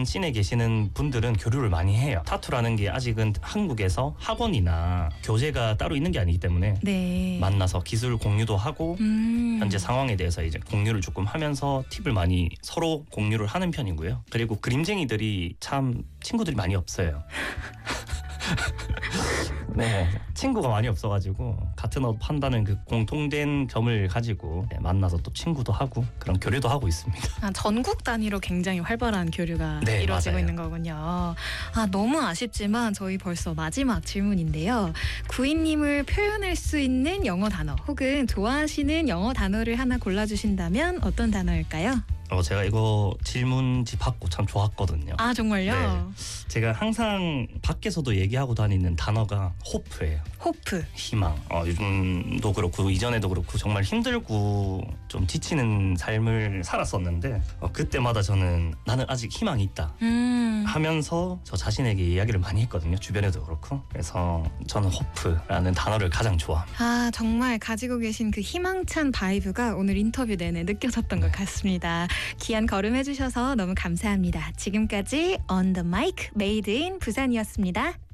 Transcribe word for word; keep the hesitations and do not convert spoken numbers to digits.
씬에 계시는 분들은 교류를 많이 해요. 타투라는 게 아직은 한국에서 학원이나 교재가 따로 있는 게 아니기 때문에 네. 만나서 기술 공유도 하고 음. 현재 상황에 대해서 이제 공유를 조금 하면서 팁을 많이 서로 공유를 하는 편이고요. 그리고 그림쟁이들이 참 친구들이 많이 없어요. 네, 친구가 많이 없어가지고 같은 옷 판다는 그 공통된 점을 가지고 만나서 또 친구도 하고 그런 교류도 하고 있습니다. 아, 전국 단위로 굉장히 활발한 교류가 네, 이루어지고 맞아요. 있는 거군요. 아, 너무 아쉽지만 저희 벌써 마지막 질문인데요. 구인님을 표현할 수 있는 영어 단어 혹은 좋아하시는 영어 단어를 하나 골라주신다면 어떤 단어일까요? 어, 제가 이거 질문지 받고 참 좋았거든요. 아, 정말요? 네. 제가 항상 밖에서도 얘기하고 다니는 단어가 호프예요. 호프. 희망. 어, 요즘도 그렇고 이전에도 그렇고 정말 힘들고 좀 지치는 삶을 살았었는데 어, 그때마다 저는 나는 아직 희망이 있다 음. 하면서 저 자신에게 이야기를 많이 했거든요. 주변에도 그렇고. 그래서 저는 호프라는 단어를 가장 좋아합니다. 아, 정말 가지고 계신 그 희망찬 바이브가 오늘 인터뷰 내내 느껴졌던 것 같습니다. 귀한 걸음 해주셔서 너무 감사합니다. 지금까지 On The Mic Made in 부산이었습니다.